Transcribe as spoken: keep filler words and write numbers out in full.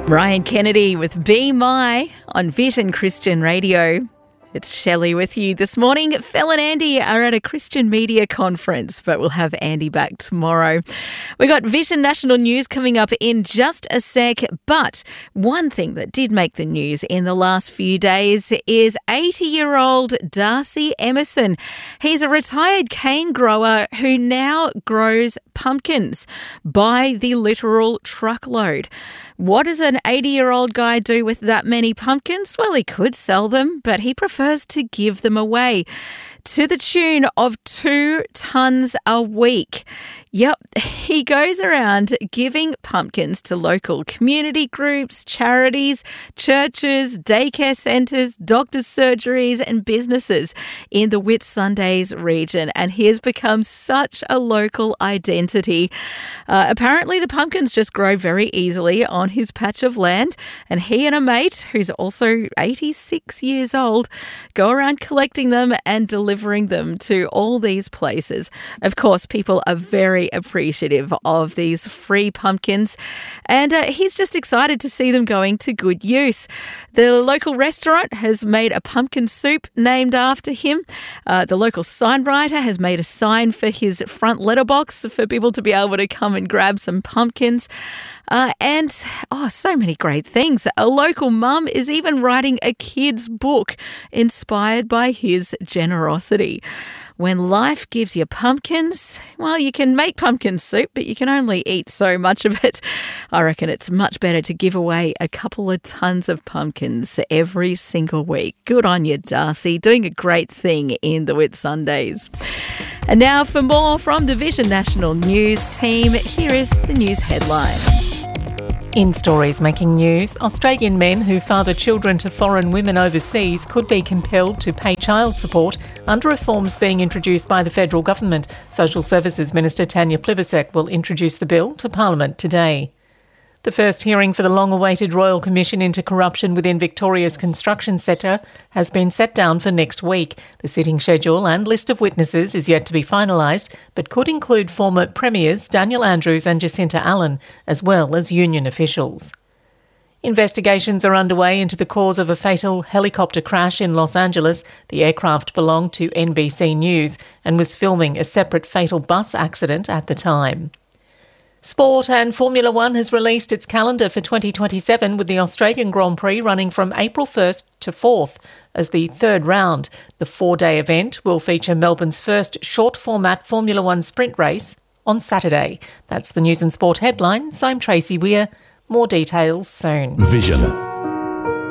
Ryan Kennedy with Be My on Vision Christian Radio. It's Shelley with you this morning. Phil and Andy are at a Christian media conference, but we'll have Andy back tomorrow. We got Vision National News coming up in just a sec, but one thing that did make the news in the last few days is eighty-year-old Darcy Emerson. He's a retired cane grower who now grows pumpkins by the literal truckload. What does an eighty-year-old guy do with that many pumpkins? Well, he could sell them, but he prefers to give them away to the tune of two tonnes a week. Yep, he goes around giving pumpkins to local community groups, charities, churches, daycare centres, doctors' surgeries and businesses in the Whitsundays region, and he has become such a local identity. Uh, apparently, the pumpkins just grow very easily on his patch of land, and he and a mate, who's also eighty-six years old, go around collecting them and delivering them to all these places. Of course, people are very appreciative of these free pumpkins, and uh, he's just excited to see them going to good use. The local restaurant has made a pumpkin soup named after him. Uh, the local signwriter has made a sign for his front letterbox for people to be able to come and grab some pumpkins. Uh, and, oh, so many great things. A local mum is even writing a kid's book inspired by his generosity. When life gives you pumpkins, well, you can make pumpkin soup, but you can only eat so much of it. I reckon it's much better to give away a couple of tons of pumpkins every single week. Good on you, Darcy, doing a great thing in the Whitsundays. And now for more from the Vision National News team, here is the news headlines. In stories making news, Australian men who father children to foreign women overseas could be compelled to pay child support under reforms being introduced by the federal government. Social Services Minister Tanya Plibersek will introduce the bill to Parliament today. The first hearing for the long-awaited Royal Commission into Corruption within Victoria's construction sector has been set down for next week. The sitting schedule and list of witnesses is yet to be finalised, but could include former premiers Daniel Andrews and Jacinta Allen, as well as union officials. Investigations are underway into the cause of a fatal helicopter crash in Los Angeles. The aircraft belonged to N B C News and was filming a separate fatal bus accident at the time. Sport, and Formula One has released its calendar for twenty twenty-seven, with the Australian Grand Prix running from April first to fourth as the third round. The four-day event will feature Melbourne's first short-format Formula One sprint race on Saturday. That's the News and Sport headlines. I'm Tracy Weir. More details soon. Vision.